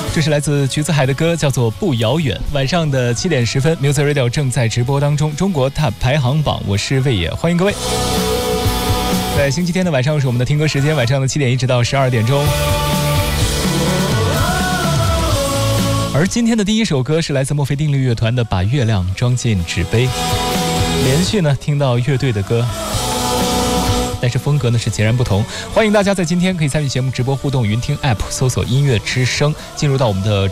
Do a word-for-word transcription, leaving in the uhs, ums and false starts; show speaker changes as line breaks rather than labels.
这是来自橘子海的歌，叫做《不遥远》。晚上的七点十分 ，Music Radio 正在直播当中，中国 Top 排行榜，我是魏野，欢迎各位。在星期天的晚上是我们的听歌时间，晚上的七点一直到十二点钟。而今天的第一首歌是来自墨菲定律乐团的《把月亮装进纸杯》，连续呢听到乐队的歌。但是风格呢是截然不同。欢迎大家在今天可以参与节目直播互动，云听 App 搜索音乐之声，进入到我们的